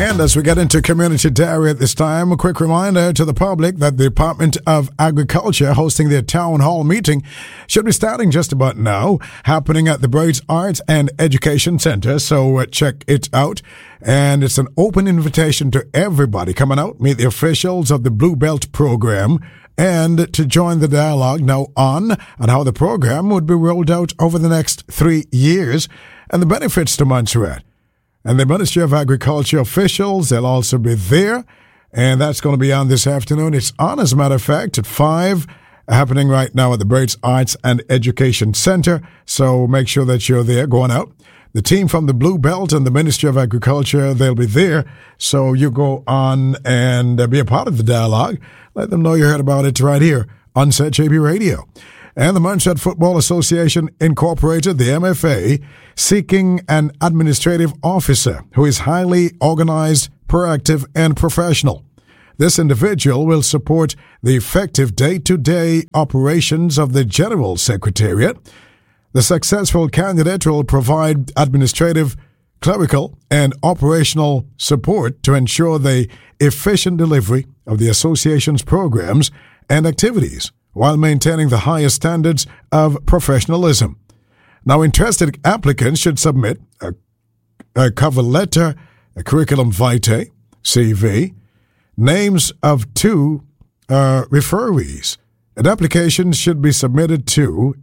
And as we get into Community Diary at this time, a quick reminder to the public that the Department of Agriculture hosting their town hall meeting should be starting just about now, happening at the Braids Arts and Education Center, so check it out. And it's an open invitation to everybody coming out, meet the officials of the Blue Belt program, and to join the dialogue now on how the program would be rolled out over the next 3 years and the benefits to Montserrat. And the Ministry of Agriculture officials, they'll also be there. And that's going to be on this afternoon. It's on, as a matter of fact, at 5, happening right now at the Braids Arts and Education Center. So make sure that you're there going out. The team from the Blue Belt and the Ministry of Agriculture, they'll be there. So you go on and be a part of the dialogue. Let them know you heard about it right here on ZJB Radio. And the Montserrat Football Association Incorporated, the MFA, seeking an administrative officer who is highly organized, proactive, and professional. This individual will support the effective day-to-day operations of the General Secretariat. The successful candidate will provide administrative, clerical, and operational support to ensure the efficient delivery of the association's programs and activities, while maintaining the highest standards of professionalism. Now, interested applicants should submit a cover letter, a curriculum vitae, CV, names of 2 referees. An application should be submitted to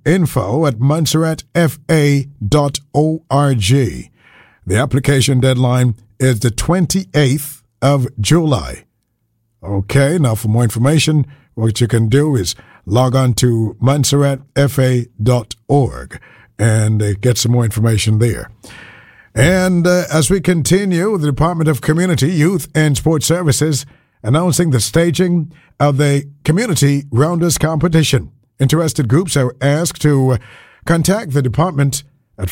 info@montserratfa.org. The application deadline is the 28th of July. Okay, now for more information, what you can do is log on to montserratfa.org and get some more information there. And as we continue, the Department of Community, Youth and Sports Services announcing the staging of the Community Rounders competition. Interested groups are asked to contact the department at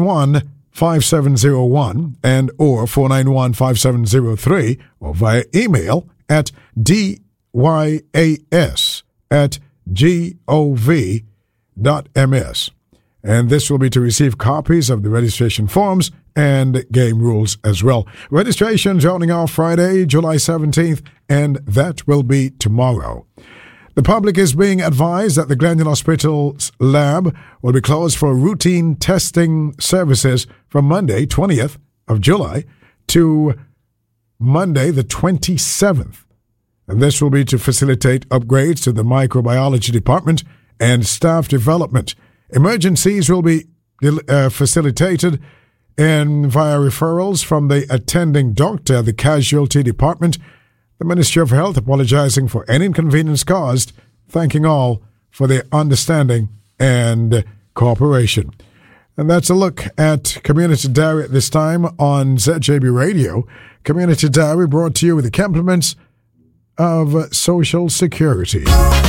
491-5701 and or 491-5703 or via email at dys@gov.ms. And this will be to receive copies of the registration forms and game rules as well. Registration rounding off Friday, July 17th, and that will be tomorrow. The public is being advised that the Glendon Hospital's lab will be closed for routine testing services from Monday, 20th of July, to Monday, the 27th. And this will be to facilitate upgrades to the microbiology department and staff development. Emergencies will be facilitated via referrals from the attending doctor, the casualty department. The Ministry of Health apologizing for any inconvenience caused, thanking all for their understanding and cooperation. And that's a look at Community Diary at this time on ZJB Radio. Community Diary brought to you with the compliments of Social Security.